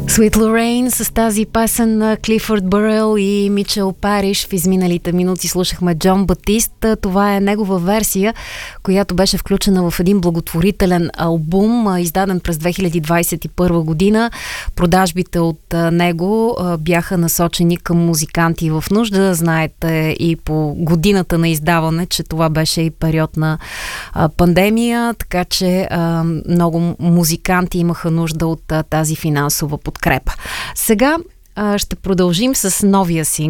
Sweet Lorraine с тази песен на Клифърд Бъръл и Мичел Париш. В изминалите минути слушахме Джон Батист. Това е негова версия, която беше включена в един благотворителен албум, издаден през 2021 година. Продажбите от него бяха насочени към музиканти в нужда. Знаете и по годината на издаване, че това беше и период на пандемия, така че много музиканти имаха нужда от тази финансова подкрепа. Сега ще продължим с новия сингъл